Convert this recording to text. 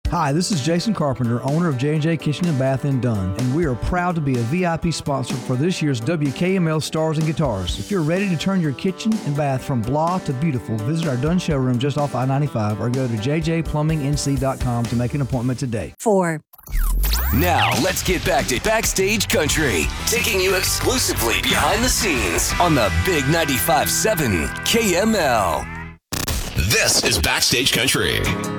Hi, this is Jason Carpenter, owner of J&J Kitchen and Bath in Dunn, and we are proud to be a VIP sponsor for this year's WKML Stars and Guitars. If you're ready to turn your kitchen and bath from blah to beautiful, visit our Dunn showroom just off I-95 or go to jjplumbingnc.com to make an appointment today. 4. Now, let's get back to Backstage Country, taking you exclusively behind the scenes on the Big 95.7 KML. This is Backstage Country.